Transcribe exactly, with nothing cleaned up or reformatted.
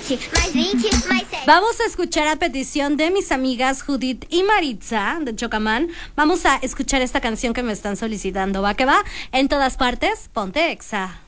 vinte, mais vinte, mais sete. Vamos a escuchar a petición de mis amigas Judith y Maritza de Chocamán. Vamos a escuchar esta canción que me están solicitando. Va que va, en todas partes, ponte Exa.